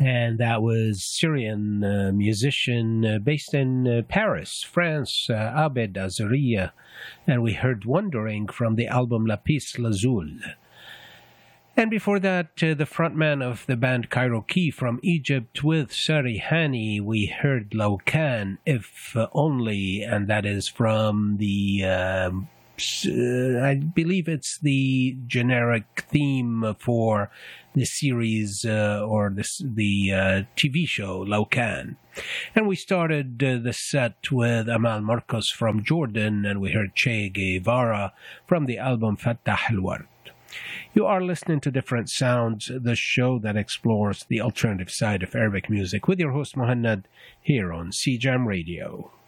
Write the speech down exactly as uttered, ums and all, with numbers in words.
And that was Syrian uh, musician uh, based in uh, Paris, France, uh, Abed Azaria. And we heard Wondering from the album Lapis Lazuli. And before that, uh, the frontman of the band Cairo Key from Egypt with Sari Hani, we heard Laukan, If Only, and that is from the... Um, Uh, I believe it's the generic theme for the series uh, or this, the uh, T V show Laukan. And we started uh, the set with Amal Marcos from Jordan, and we heard Che Guevara from the album Fattah al-Ward. You are listening to Different Sounds, the show that explores the alternative side of Arabic music with your host Muhannad here on C J A M Radio.